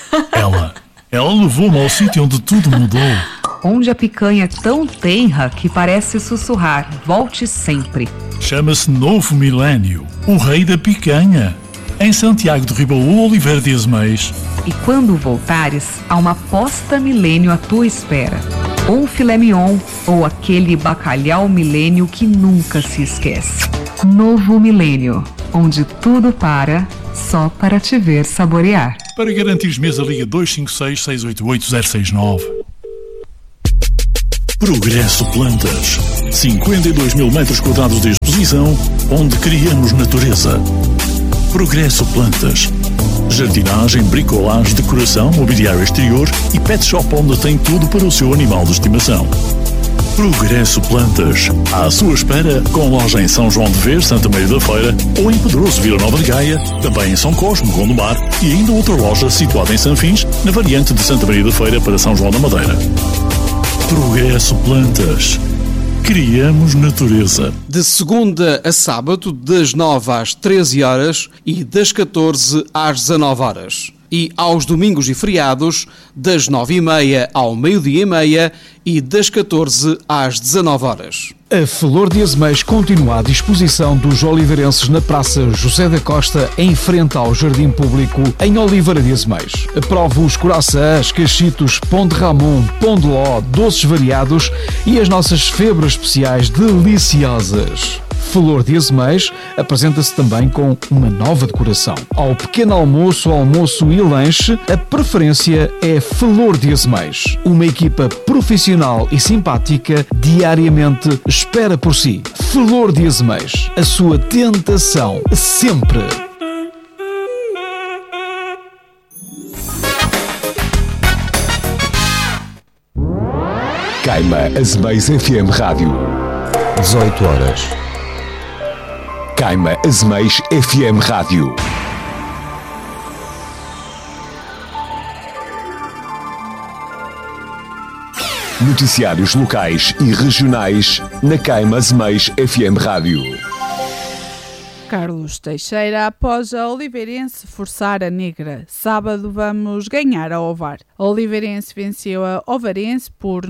Ela levou-me ao sítio onde tudo mudou. Onde a picanha é tão tenra que parece sussurrar: volte sempre. Chama-se Novo Milénio, o rei da picanha. Em Santiago de Ribaú, Oliveira de Azeméis. E quando voltares, há uma posta milênio à tua espera. Ou um filé mignon, ou aquele bacalhau milênio que nunca se esquece. Novo Milênio, onde tudo para, só para te ver saborear. Para garantir mesa, liga 256-688-069. Progresso Plantas. 52 mil metros quadrados de exposição, onde criamos natureza. Progresso Plantas. Jardinagem, bricolagem, decoração, mobiliário exterior e pet shop onde tem tudo para o seu animal de estimação. Progresso Plantas. À sua espera, com loja em São João de Vez, Santa Maria da Feira, ou em Pedroso, Vila Nova de Gaia, também em São Cosme, Gondomar, e ainda outra loja situada em Sanfins, na variante de Santa Maria da Feira para São João da Madeira. Progresso Plantas. Criamos natureza. De segunda a sábado, das 9 às 13 horas e das 14 às 19 horas. E aos domingos e feriados, das 9h30 ao meio-dia e meia e das 14 às 19 horas. A Flor de Azeméis continua à disposição dos oliveirenses na Praça José da Costa, em frente ao Jardim Público, em Oliveira de Azeméis. Aprove os coraçãs, cachitos, pão de Ramon, pão de ló, doces variados e as nossas febras especiais deliciosas. Flor de Azeméis apresenta-se também com uma nova decoração. Ao pequeno almoço, almoço e lanche, a preferência é Flor de Azeméis. Uma equipa profissional e simpática diariamente espera por si. Flor de Azeméis, a sua tentação sempre. Caima Azeméis FM Rádio. 18 horas. Caima Azeméis FM Rádio. Noticiários locais e regionais na Caima Azeméis FM Rádio. Carlos Teixeira após a Oliveirense forçar a Negra. Sábado vamos ganhar a Ovar. A Oliveirense venceu a Ovarense por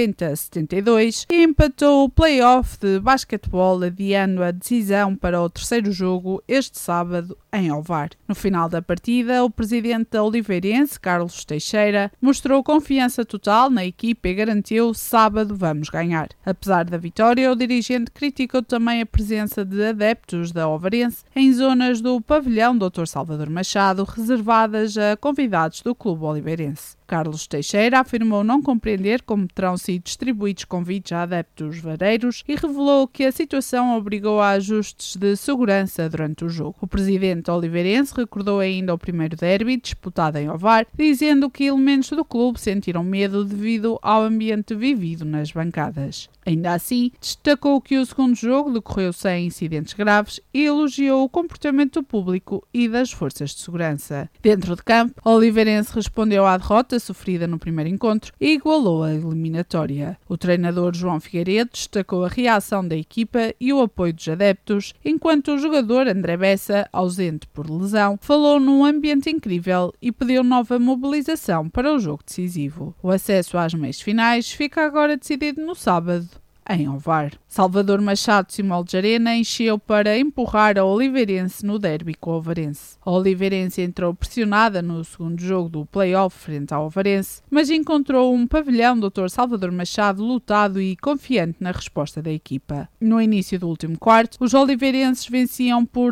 90-72 e empatou o play-off de basquetebol, adiando a decisão para o terceiro jogo este sábado em Ovar. No final da partida, o presidente da Oliveirense, Carlos Teixeira, mostrou confiança total na equipa e garantiu: sábado vamos ganhar. Apesar da vitória, o dirigente criticou também a presença de adeptos da Ovarense em zonas do pavilhão Dr. Salvador Machado, reservadas a convidados do clube oliveirense. Carlos Teixeira afirmou não compreender como terão sido distribuídos convites a adeptos vareiros e revelou que a situação obrigou a ajustes de segurança durante o jogo. O presidente oliveirense recordou ainda o primeiro derby disputado em Ovar, dizendo que elementos do clube sentiram medo devido ao ambiente vivido nas bancadas. Ainda assim, destacou que o segundo jogo decorreu sem incidentes graves e elogiou o comportamento do público e das forças de segurança. Dentro de campo, o oliveirense respondeu à derrota sofrida no primeiro encontro e igualou a eliminatória. O treinador João Figueiredo destacou a reação da equipa e o apoio dos adeptos, enquanto o jogador André Bessa, ausente por lesão, falou num ambiente incrível e pediu nova mobilização para o jogo decisivo. O acesso às meias finais fica agora decidido no sábado, em Ovar. Salvador Machado Simões Arena encheu para empurrar a Oliveirense no derby com o Ovarense. A Oliveirense entrou pressionada no segundo jogo do play-off frente ao Ovarense, mas encontrou um pavilhão Dr. Salvador Machado lutado e confiante na resposta da equipa. No início do último quarto, os oliveirenses venciam por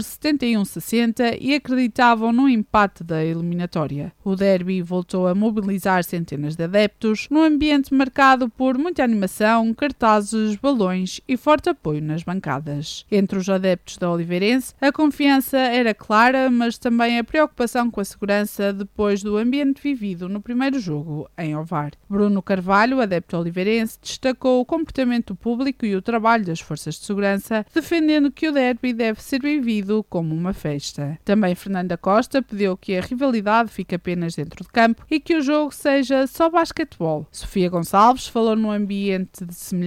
71-60 e acreditavam no empate da eliminatória. O derby voltou a mobilizar centenas de adeptos, num ambiente marcado por muita animação, cartazes, balões e forte apoio nas bancadas. Entre os adeptos da Oliveirense, a confiança era clara, mas também a preocupação com a segurança depois do ambiente vivido no primeiro jogo em Ovar. Bruno Carvalho, adepto oliveirense, destacou o comportamento do público e o trabalho das forças de segurança, defendendo que o derby deve ser vivido como uma festa. Também Fernanda Costa pediu que a rivalidade fique apenas dentro de campo e que o jogo seja só basquetebol. Sofia Gonçalves falou num ambiente semelhante aos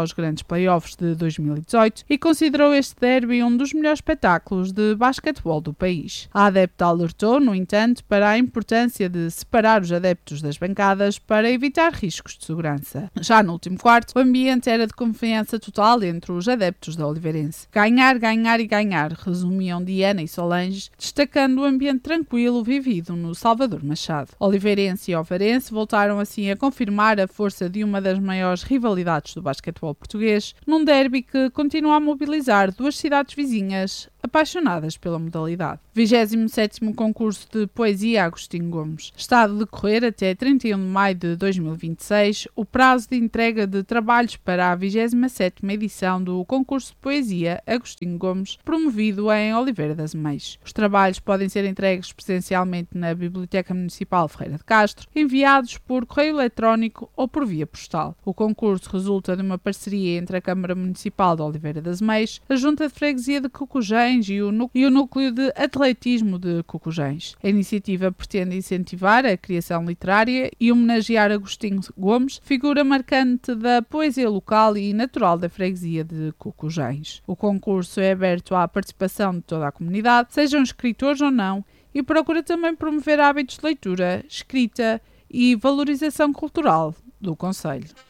aos grandes playoffs de 2018 e considerou este derby um dos melhores espetáculos de basquetebol do país. A adepta alertou, no entanto, para a importância de separar os adeptos das bancadas para evitar riscos de segurança. Já no último quarto, o ambiente era de confiança total entre os adeptos da Oliveirense. Ganhar, ganhar e ganhar, resumiam Diana e Solange, destacando o ambiente tranquilo vivido no Salvador Machado. Oliveirense e Ovarense voltaram assim a confirmar a força de uma das maiores rivalidades do basquetebol português, num derby que continua a mobilizar duas cidades vizinhas apaixonadas pela modalidade. 27º concurso de poesia Agostinho Gomes. Está a decorrer até 31 de maio de 2026 o prazo de entrega de trabalhos para a 27ª edição do concurso de poesia Agostinho Gomes, promovido em Oliveira das Meias. Os trabalhos podem ser entregues presencialmente na Biblioteca Municipal Ferreira de Castro, enviados por correio eletrónico ou por via postal. O concurso resulta de uma parceria entre a Câmara Municipal de Oliveira das Meias, a Junta de Freguesia de Cocujém e o Núcleo de Atletismo de Cocujém. A iniciativa pretende incentivar a criação literária e homenagear Agostinho Gomes, figura marcante da poesia local e natural da freguesia de Cocujém. O concurso é aberto à participação de toda a comunidade, sejam escritores ou não, e procura também promover hábitos de leitura, escrita e valorização cultural do concelho.